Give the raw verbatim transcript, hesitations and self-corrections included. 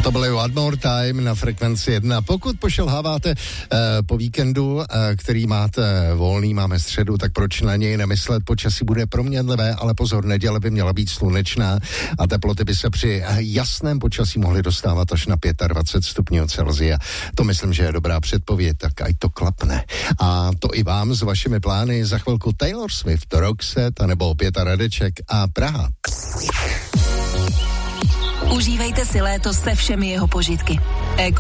To byly One More Time na frekvenci jedna. Pokud pošelháváte uh, po víkendu, uh, který máte volný, máme středu, tak proč na něj nemyslet? Počasí bude proměnlivé, ale pozor, neděle by měla být slunečná a teploty by se při jasném počasí mohly dostávat až na dvacet pět stupňů Celsia. To myslím, že je dobrá předpověď, tak ať to klapne. A to i vám s vašimi plány. Za chvilku Taylor Swift, Roxette, anebo Pěta Radeček a Praha. Užívejte si léto se všemi jeho požitky.